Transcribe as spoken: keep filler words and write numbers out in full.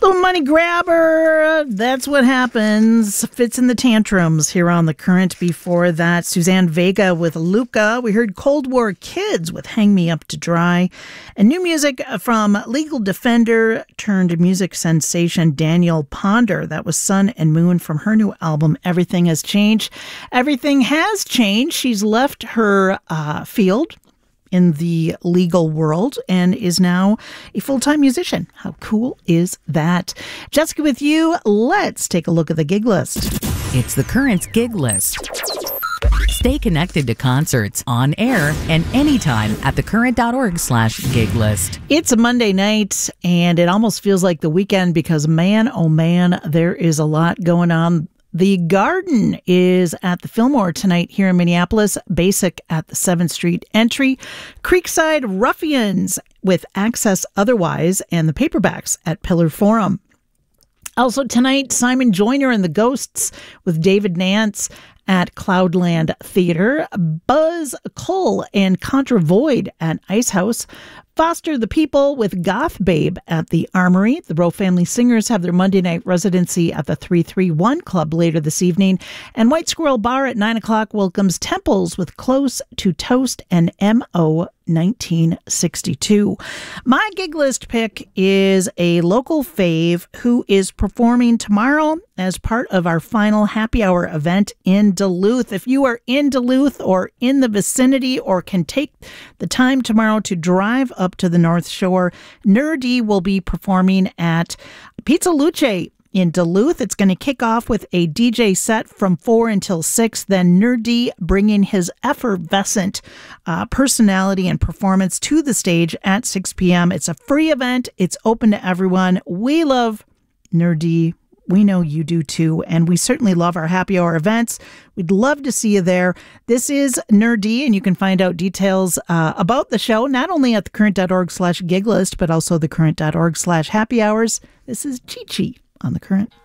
Little money grabber. That's what happens. Fits in the tantrums here on The Current. Before that, Suzanne Vega with Luca. We heard Cold War Kids with Hang Me Up to Dry. And new music from legal defender turned music sensation Danielle Ponder. That was Sun and Moon from her new album, Everything Has Changed. Everything has changed. She's left her uh, field in the legal world and is now a full-time musician. How cool is that? Jessica with you. Let's take a look at the gig list. It's The Current's gig list. Stay connected to concerts on air and anytime at thecurrent.org slash gig list. It's a Monday night and it almost feels like the weekend because man, oh man, there is a lot going on. The Garden is at the Fillmore tonight here in Minneapolis. Basic at the seventh Street entry. Creekside Ruffians with Access Otherwise and the Paperbacks at Pillar Forum. Also tonight, Simon Joyner and the Ghosts with David Nance at Cloudland Theater. Buzz Cole and Contra Void at Ice House. Foster the People with Goth Babe at the Armory. The Rowe Family Singers have their Monday night residency at the three three one Club later this evening. And White Squirrel Bar at nine o'clock welcomes Temples with Close to Toast and M O nineteen sixty-two. My gig list pick is a local fave who is performing tomorrow as part of our final happy hour event in Duluth. If you are in Duluth or in the vicinity or can take the time tomorrow to drive up to the North Shore, Nerdy will be performing at Pizza Luce in Duluth. It's going to kick off with a D J set from four until six. Then Nerdy bringing his effervescent uh, personality and performance to the stage at six p.m. It's a free event. It's open to everyone. We love Nerdy. We know you do too, and we certainly love our happy hour events. We'd love to see you there. This is Nerdy, and you can find out details uh, about the show, not only at thecurrent.org slash gig list, but also thecurrent.org slash happy hours. This is Chi Chi on The Current.